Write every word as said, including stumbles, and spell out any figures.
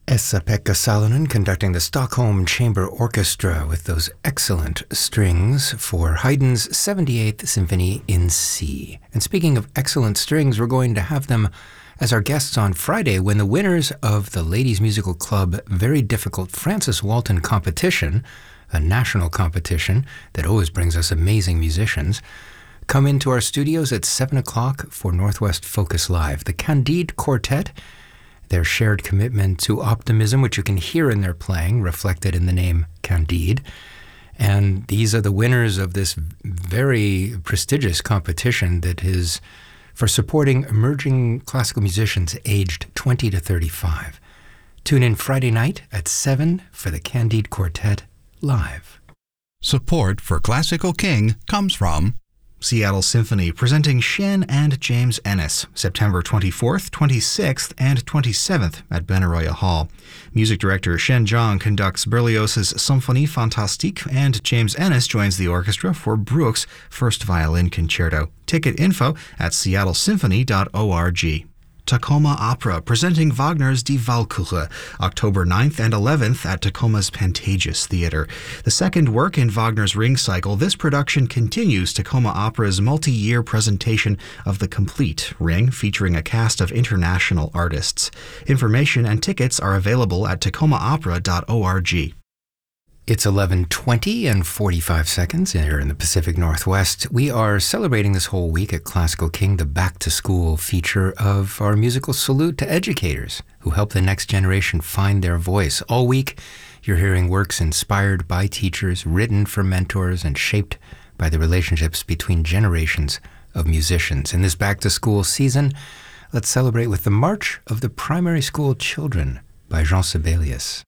Esa-Pekka Salonen conducting the Stockholm Chamber Orchestra with those excellent strings for Haydn's seventy-eighth Symphony in C. And speaking of excellent strings, we're going to have them as our guests on Friday when the winners of the Ladies Musical Club Very Difficult Francis Walton competition, a national competition that always brings us amazing musicians, come into our studios at seven o'clock for Northwest Focus Live. The Candide Quartet, their shared commitment to optimism, which you can hear in their playing, reflected in the name Candide. And these are the winners of this very prestigious competition that is for supporting emerging classical musicians aged twenty to thirty-five. Tune in Friday night at seven for the Candide Quartet live. Support for Classical King comes from Seattle Symphony, presenting Shen and James Ennis, September twenty-fourth, twenty-sixth, and twenty-seventh at Benaroya Hall. Music director Shen Zhang conducts Berlioz's Symphonie Fantastique, and James Ennis joins the orchestra for Bruch's First Violin Concerto. Ticket info at seattle symphony dot org. Tacoma Opera, presenting Wagner's Die Walküre, October ninth and eleventh at Tacoma's Pantages Theater. The second work in Wagner's Ring Cycle, this production continues Tacoma Opera's multi-year presentation of the complete Ring, featuring a cast of international artists. Information and tickets are available at tacoma opera dot org. It's eleven twenty and forty-five seconds here in the Pacific Northwest. We are celebrating this whole week at Classical King the back-to-school feature of our musical salute to educators who help the next generation find their voice. All week, you're hearing works inspired by teachers, written for mentors, and shaped by the relationships between generations of musicians. In this back-to-school season, let's celebrate with the March of the Primary School Children by Jean Sibelius.